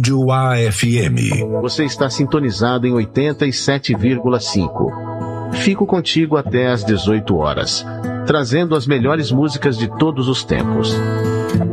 Rádio AFM. Você está sintonizado em 87,5. Fico contigo até às 18 horas, trazendo as melhores músicas de todos os tempos.